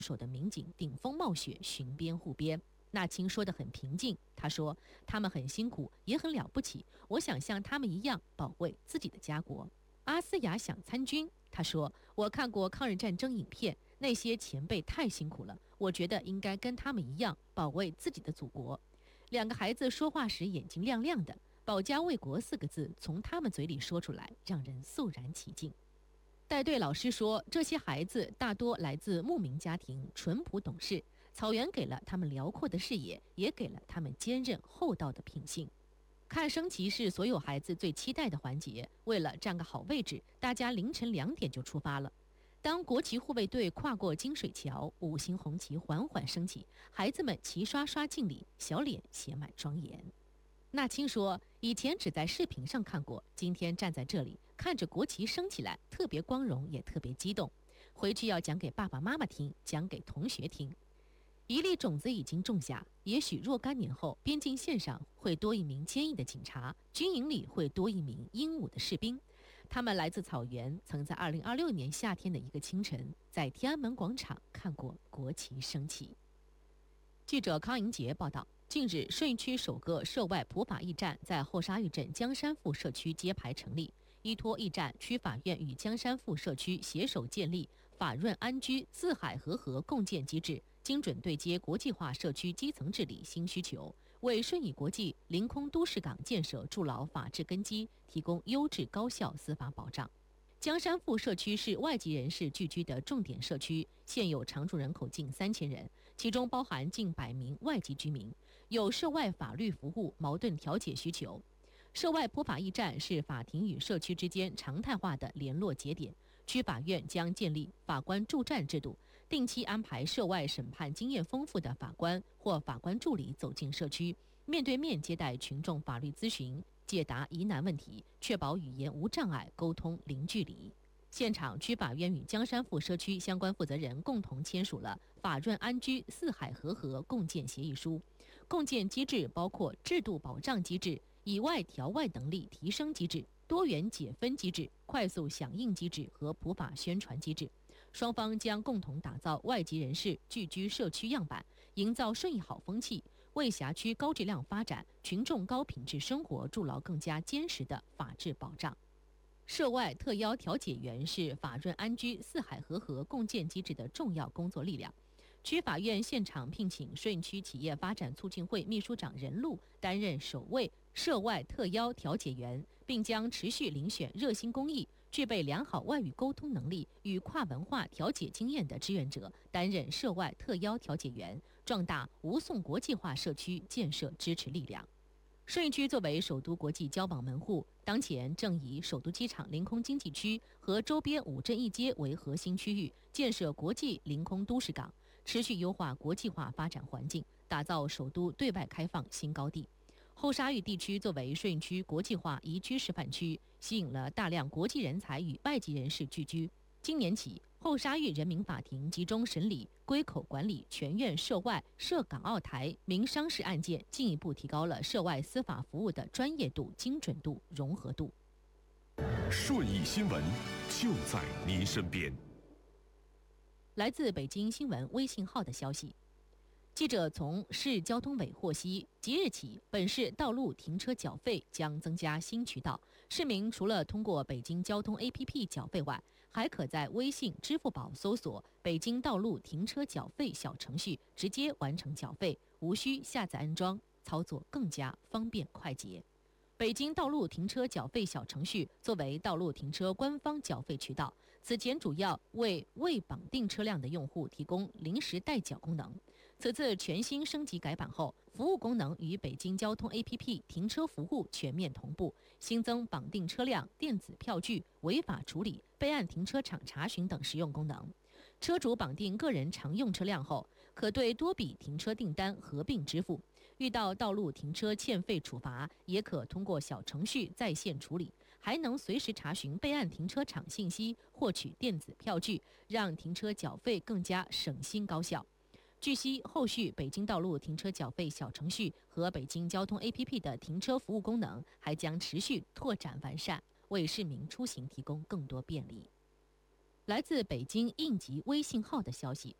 守的民警顶风冒雪巡边护边。纳青说得很平静，他说他们很辛苦，也很了不起，我想像他们一样保卫自己的家国。阿斯雅想参军，他说我看过抗日战争影片，那些前辈太辛苦了，我觉得应该跟他们一样保卫自己的祖国。两个孩子说话时眼睛亮亮的，保家卫国4个字从他们嘴里说出来，让人肃然起敬。带队老师说，这些孩子大多来自牧民家庭，淳朴懂事，草原给了他们辽阔的视野，也给了他们坚韧厚道的品性。看升旗是所有孩子最期待的环节，为了占个好位置，大家凌晨2点就出发了。当国旗护卫队跨过金水桥，5星红旗缓缓升起，孩子们齐刷刷敬礼，小脸写满庄严。纳青说，以前只在视频上看过，今天站在这里，看着国旗升起来，特别光荣，也特别激动。回去要讲给爸爸妈妈听，讲给同学听。一粒种子已经种下，也许若干年后，边境线上会多一名坚毅的警察，军营里会多一名英武的士兵。他们来自草原，曾在2026年夏天的一个清晨，在天安门广场看过国旗升起。记者康莹杰报道，近日顺义区首个涉外普法驿站在后沙峪镇江山赋社区揭牌成立，依托驿站，区法院与江山赋社区携手建立法润安居、四海和合共建机制，精准对接国际化社区基层治理新需求，为顺义国际临空都市港建设筑牢法治根基，提供优质高效司法保障。江山赋社区是外籍人士聚居的重点社区，现有常住人口近3000人，其中包含近100名外籍居民，有涉外法律服务、矛盾调解需求。涉外普法驿站是法庭与社区之间常态化的联络节点，区法院将建立法官驻站制度，定期安排涉外审判经验丰富的法官或法官助理走进社区，面对面接待群众法律咨询，解答疑难问题，确保语言无障碍，沟通零距离。现场，区法院与江山赋社区相关负责人共同签署了法润安居、四海和合共建协议书。共建机制包括制度保障机制、以外调外能力提升机制、多元解分机制、快速响应机制和普法宣传机制。双方将共同打造外籍人士聚居社区样板，营造顺义好风气，为辖区高质量发展、群众高品质生活筑牢更加坚实的法治保障。涉外特邀调解员是法润安居、四海和合共建机制的重要工作力量。区法院现场聘请顺义区企业发展促进会秘书长任璐担任首位涉外特邀调解员，并将持续遴选热心公益、具备良好外语沟通能力与跨文化调解经验的志愿者担任涉外特邀调解员，壮大吴宋国际化社区建设支持力量。顺义区作为首都国际交往门户，当前正以首都机场临空经济区和周边5镇1街为核心区域，建设国际临空都市港，持续优化国际化发展环境，打造首都对外开放新高地。后沙峪地区作为顺义区国际化宜居示范区，吸引了大量国际人才与外籍人士聚居。今年起，后沙峪人民法庭集中审理归口管理全院涉外涉港澳台民商事案件，进一步提高了涉外司法服务的专业度、精准度、融合度。 顺义新闻就在您身边。 来自北京新闻微信号的消息，记者从市交通委获悉，即日起，本市道路停车缴费将增加新渠道。市民除了通过北京交通 APP 缴费外，还可在微信、支付宝搜索“北京道路停车缴费”小程序，直接完成缴费，无需下载安装，操作更加方便快捷。北京道路停车缴费小程序作为道路停车官方缴费渠道，此前主要为未绑定车辆的用户提供临时代缴功能。此次全新升级改版后，服务功能与北京交通 APP 停车服务全面同步，新增绑定车辆、电子票据、违法处理、备案停车场查询等实用功能。车主绑定个人常用车辆后，可对多笔停车订单合并支付。遇到道路停车欠费处罚，也可通过小程序在线处理，还能随时查询备案停车场信息，获取电子票据，让停车缴费更加省心高效。据悉，后续北京道路停车缴费小程序和北京交通 APP 的停车服务功能还将持续拓展完善，为市民出行提供更多便利。来自北京应急微信号的消息，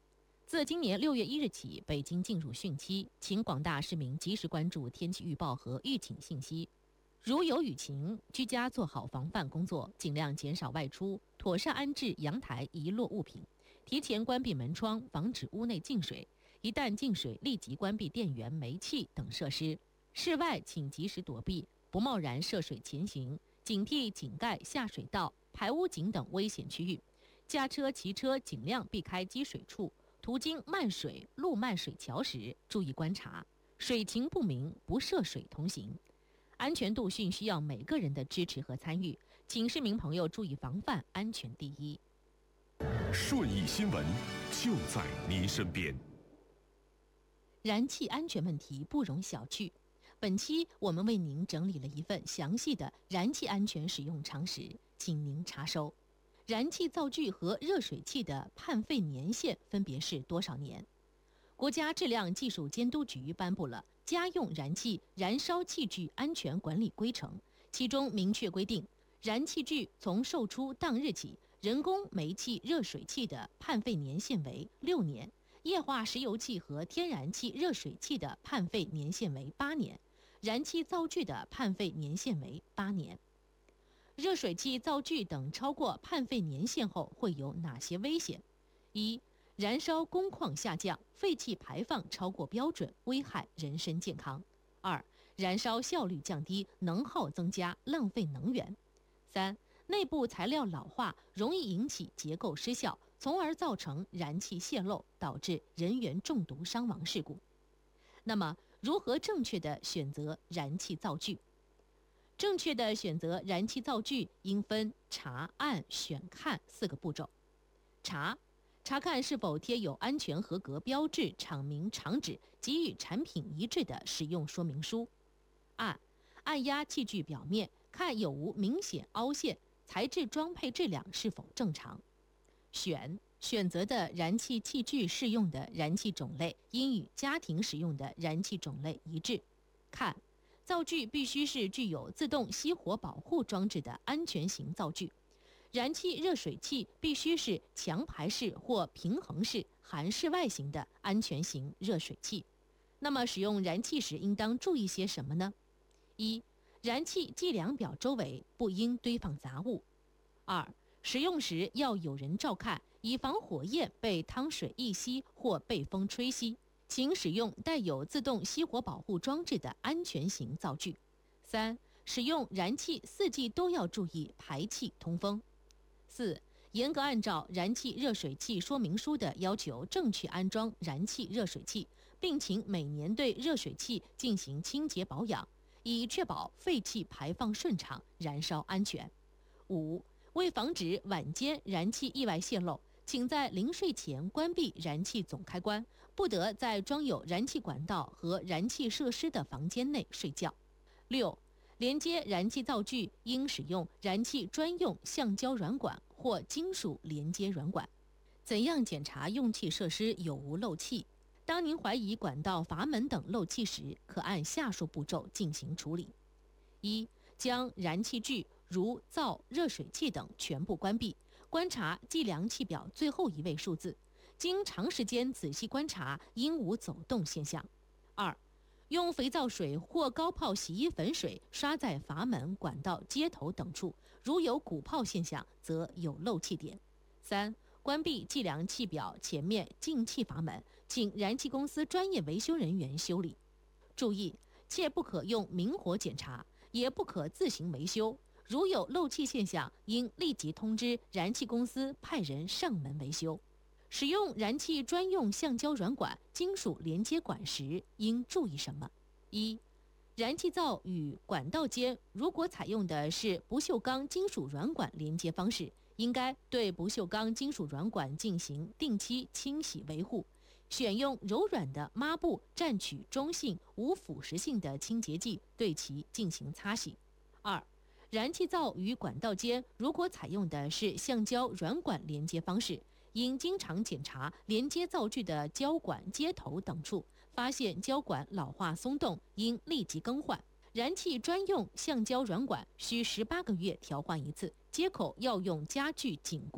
自今年6月1日起，北京进入汛期，请广大市民及时关注天气预报和预警信息。如有雨情，居家做好防范工作，尽量减少外出，妥善安置阳台遗落物品，提前关闭门窗，防止屋内进水。一旦进水，立即关闭电源、煤气等设施。室外请及时躲避，不贸然涉水前行，警惕井盖、下水道、排污井等危险区域。驾车、骑车尽量避开积水处。途经漫水、路漫水桥时，注意观察，水情不明不涉水同行。安全度训需要每个人的支持和参与，请市民朋友注意防范，安全第一。 顺义新闻就在您身边。 燃气安全问题不容小觑。本期我们为您整理了一份详细的燃气安全使用常识，请您查收。燃气灶具和热水器的判废年限分别是多少年？国家质量技术监督局颁布了《家用燃气燃烧器具安全管理规程》，其中明确规定，燃气具从售出当日起，人工煤气热水器的判废年限为6年，液化石油气和天然气热水器的判废年限为8年，燃气灶具的判废年限为8年。热水器、灶具等超过判废年限后会有哪些危险？一、燃烧工况下降，废气排放超过标准，危害人身健康。二、燃烧效率降低，能耗增加，浪费能源。三、内部材料老化，容易引起结构失效，从而造成燃气泄漏，导致人员中毒伤亡事故。那么，如何正确地选择燃气灶具？正确的选择燃气灶具应分查、按、选、看4个步骤。查看是否贴有安全合格标志、厂名、厂址及与产品一致的使用说明书。按压器具表面，看有无明显凹陷，材质装配质量是否正常。选择的燃气器具适用的燃气种类应与家庭使用的燃气种类一致。看，灶具必须是具有自动熄火保护装置的安全型灶具。燃气热水器必须是强排式或平衡式韩式外形的安全型热水器。那么使用燃气时应当注意些什么呢？一、燃气计量表周围不应堆放杂物。二、使用时要有人照看，以防火焰被汤水一吸或被风吹熄。请使用带有自动熄火保护装置的安全型灶具。三、使用燃气4季都要注意排气通风。四、严格按照燃气热水器说明书的要求，正确安装燃气热水器，并请每年对热水器进行清洁保养，以确保废气排放顺畅，燃烧安全。五、为防止晚间燃气意外泄漏，请在临睡前关闭燃气总开关，不得在装有燃气管道和燃气设施的房间内睡觉。六、连接燃气灶具应使用燃气专用橡胶软管或金属连接软管。怎样检查用气设施有无漏气？当您怀疑管道、阀门等漏气时，可按下述步骤进行处理：一、将燃气具如灶、热水器等全部关闭，观察计量器表最后一位数字，经长时间仔细观察，应无走动现象。二、用肥皂水或高泡洗衣粉水刷在阀门、管道、接头等处，如有鼓泡现象，则有漏气点。三、关闭计量器表前面进气阀门，请燃气公司专业维修人员修理。注意，切不可用明火检查，也不可自行维修。如有漏气现象，应立即通知燃气公司派人上门维修。使用燃气专用橡胶软管、金属连接管时，应注意什么？一、燃气灶与管道间如果采用的是不锈钢金属软管连接方式，应该对不锈钢金属软管进行定期清洗维护，选用柔软的抹布蘸取中性、无腐蚀性的清洁剂，对其进行擦洗。二、燃气灶与管道间如果采用的是橡胶软管连接方式，应经常检查连接灶具的胶管、接头等处，发现胶管老化松动，应立即更换。燃气专用橡胶软管需18个月调换一次，接口要用家具紧固。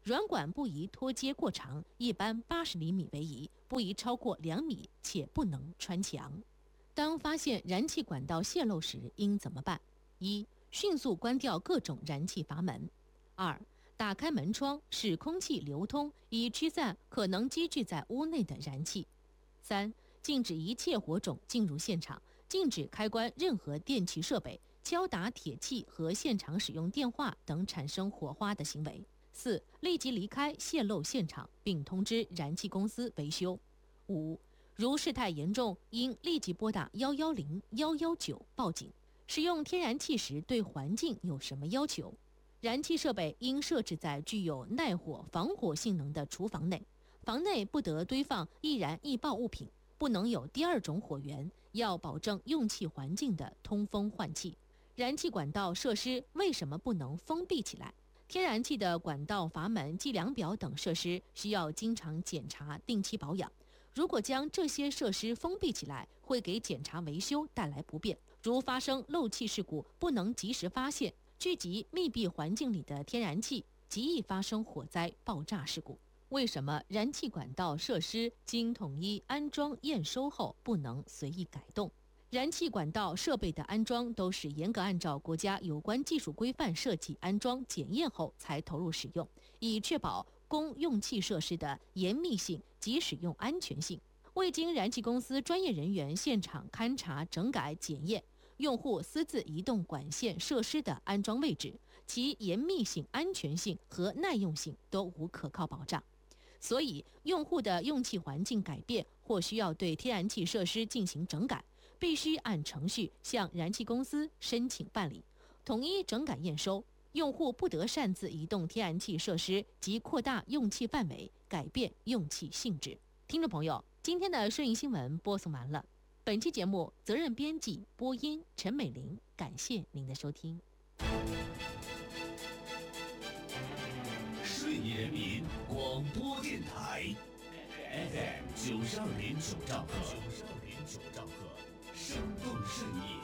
软管不宜脱接过长，一般80厘米为宜，不宜超过2米，且不能穿墙。当发现燃气管道泄漏时，应怎么办？一、迅速关掉各种燃气阀门；二、打开门窗，使空气流通，以驱散可能积聚在屋内的燃气；三、禁止一切火种进入现场，禁止开关任何电气设备、敲打铁器和现场使用电话等产生火花的行为。4. 立即离开泄漏现场，并通知燃气公司维修。5. 如事态严重，应立即拨打110、119报警。使用天然气时对环境有什么要求？燃气设备应设置在具有耐火、防火性能的厨房内，房内不得堆放易燃易爆物品，不能有第二种火源，要保证用气环境的通风换气。燃气管道设施为什么不能封闭起来？天然气的管道阀门、计量表等设施需要经常检查、定期保养。如果将这些设施封闭起来，会给检查维修带来不便。如发生漏气事故，不能及时发现，聚集密闭环境里的天然气，极易发生火灾、爆炸事故。为什么燃气管道设施经统一安装验收后不能随意改动？燃气管道设备的安装都是严格按照国家有关技术规范设计、安装、检验后才投入使用，以确保供用气设施的严密性及使用安全性。未经燃气公司专业人员现场勘查、整改、检验，用户私自移动管线设施的安装位置，其严密性、安全性和耐用性都无可靠保障。所以，用户的用气环境改变或需要对天然气设施进行整改，必须按程序向燃气公司申请办理，统一整改验收。用户不得擅自移动天然气设施及扩大用气范围、改变用气性质。听众朋友，今天的顺义新闻播送完了。本期节目责任编辑播音陈美玲，感谢您的收听。 顺义人民广播电台 FM 92.9兆赫，生动顺义。